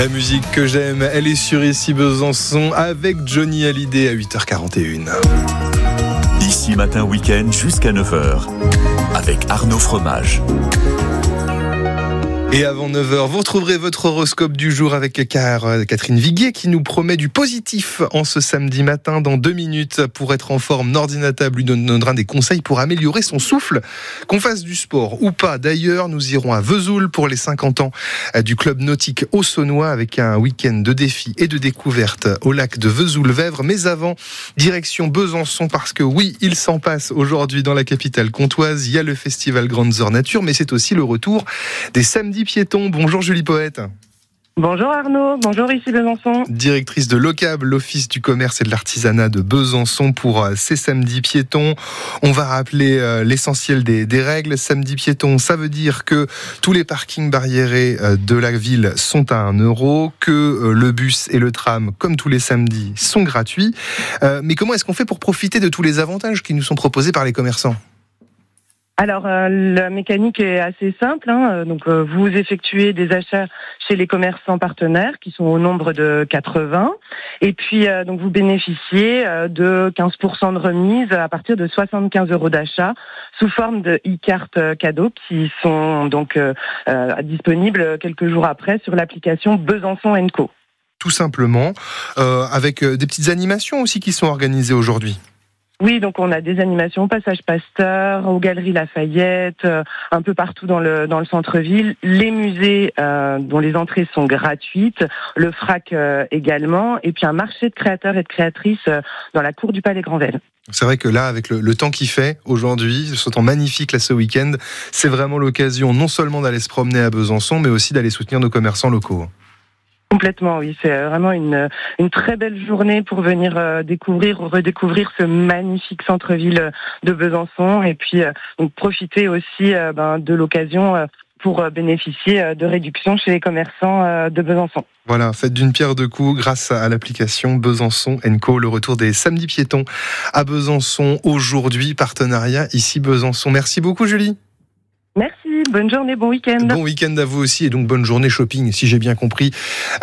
La musique que j'aime, elle est sur Ici Besançon avec Johnny Hallyday à 8h41. Ici Matin Week-end jusqu'à 9h avec Arnaud Fromage. Et avant 9h, vous retrouverez votre horoscope du jour avec Catherine Viguier qui nous promet du positif en ce samedi matin. Dans 2 minutes, pour être en forme, Nordinatable lui donnera des conseils pour améliorer son souffle. Qu'on fasse du sport ou pas, d'ailleurs, nous irons à Vesoul pour les 50 ans du club nautique auxonnois avec un week-end de défis et de découvertes au lac de Vesoul-Vèvre. Mais avant, direction Besançon parce que oui, il s'en passe aujourd'hui dans la capitale comtoise. Il y a le festival Grandes Heures Nature, mais c'est aussi le retour des samedis piétons. Bonjour Julie Poète. Bonjour Arnaud, bonjour Ici Besançon. Directrice de l'OCAB, l'Office du commerce et de l'artisanat de Besançon pour ces samedis piétons. On va rappeler l'essentiel des règles. Samedi piéton, ça veut dire que tous les parkings barriérés de la ville sont à 1 €, que le bus et le tram, comme tous les samedis, sont gratuits. Mais comment est-ce qu'on fait pour profiter de tous les avantages qui nous sont proposés par les commerçants ? Alors, la mécanique est assez simple. Donc, vous effectuez des achats chez les commerçants partenaires qui sont au nombre de 80. Et puis, donc vous bénéficiez de 15% de remise à partir de 75 € d'achat sous forme de e-cartes cadeaux qui sont donc disponibles quelques jours après sur l'application Besançon & Co. Tout simplement, avec des petites animations aussi qui sont organisées aujourd'hui. Oui, donc on a des animations au Passage Pasteur, aux Galeries Lafayette, un peu partout dans le centre-ville. Les musées dont les entrées sont gratuites, le FRAC également, et puis un marché de créateurs et de créatrices dans la cour du Palais Granvelle. C'est vrai que là, avec le temps qu'il fait aujourd'hui, ce temps magnifique là ce week-end, c'est vraiment l'occasion non seulement d'aller se promener à Besançon, mais aussi d'aller soutenir nos commerçants locaux. Complètement, oui. C'est vraiment une très belle journée pour venir redécouvrir ce magnifique centre-ville de Besançon et puis donc profiter aussi de l'occasion pour bénéficier de réductions chez les commerçants de Besançon. Voilà, faites d'une pierre deux coups grâce à l'application Besançon & Co. Le retour des samedis piétons à Besançon aujourd'hui, partenariat Ici Besançon. Merci beaucoup Julie. Merci, bonne journée, bon week-end. Bon week-end à vous aussi et donc bonne journée shopping si j'ai bien compris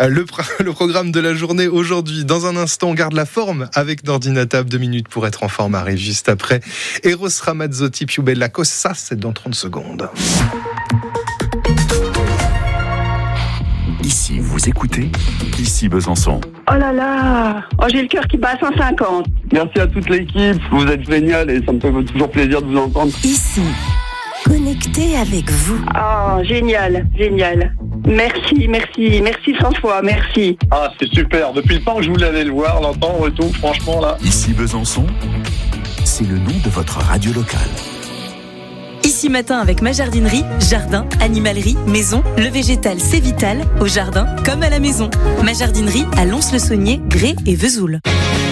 le programme de la journée aujourd'hui. Dans un instant, on garde la forme avec Nordinatable. 2 minutes pour être en forme arrive juste après. Eros Ramazzotti, Più Bella Cosa, c'est dans 30 secondes. Ici, vous écoutez Ici Besançon. Oh là là, j'ai le cœur qui bat à 150. Merci à toute l'équipe, vous êtes génial et ça me fait toujours plaisir de vous entendre. Ici, connecté avec vous. Oh, génial. Merci François, merci. Ah, c'est super. Depuis le temps que je voulais aller le voir, l'entendre et tout, franchement là. Ici Besançon, c'est le nom de votre radio locale. Ici Matin avec ma jardinerie, jardin, animalerie, maison, le végétal c'est vital, au jardin comme à la maison. Ma jardinerie à Lons-le-Saunier, Grès et Vesoul.